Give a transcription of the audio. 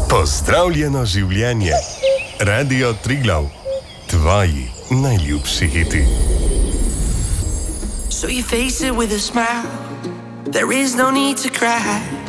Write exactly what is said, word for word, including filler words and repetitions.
Pozdravljeno življenje. Radio Triglav. Tvoji najljubši hiti. So you face it with a smile. There is no need to cry.